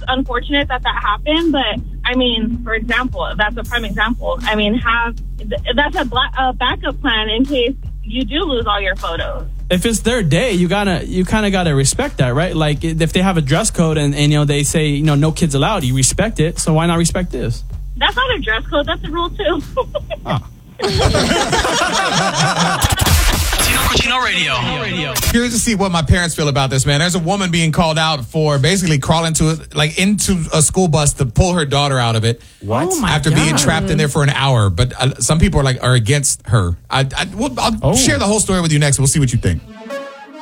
unfortunate that happened, but I mean, for example, that's a prime example. I mean, that's a backup plan in case you do lose all your photos. If it's their day, you kind of gotta respect that, right? Like if they have a dress code and they say no kids allowed, you respect it. So why not respect this? That's not a dress code. That's a rule too. Cucino Radio. Curious to see what my parents feel about this, man. There's a woman being called out for basically crawling into a school bus to pull her daughter out of it. What? Oh my after God. being trapped in there for an hour. But some people are against her. I'll share the whole story with you next. We'll see what you think.